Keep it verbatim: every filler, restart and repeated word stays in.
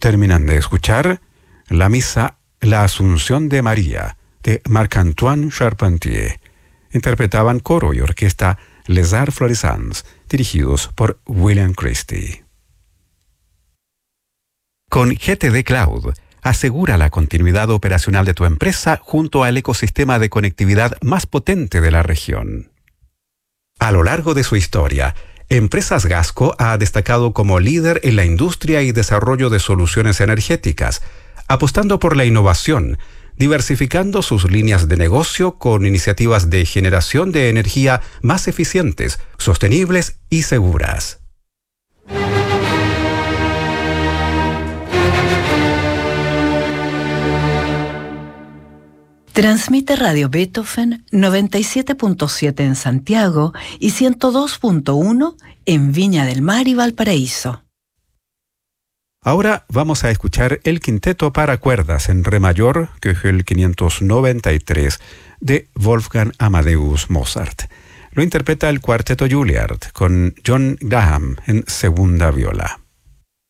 Terminan de escuchar la misa La Asunción de María, de Marc-Antoine Charpentier. Interpretaban coro y orquesta Les Arts Florissants, dirigidos por William Christie. Con G T D Cloud, asegura la continuidad operacional de tu empresa junto al ecosistema de conectividad más potente de la región. A lo largo de su historia, Empresas Gasco ha destacado como líder en la industria y desarrollo de soluciones energéticas, apostando por la innovación, diversificando sus líneas de negocio con iniciativas de generación de energía más eficientes, sostenibles y seguras. Transmite Radio Beethoven noventa y siete punto siete en Santiago y ciento dos punto uno en Viña del Mar y Valparaíso. Ahora vamos a escuchar el quinteto para cuerdas en re mayor, Köchel quinientos noventa y tres, de Wolfgang Amadeus Mozart. Lo interpreta el Cuarteto Juilliard con John Graham en segunda viola.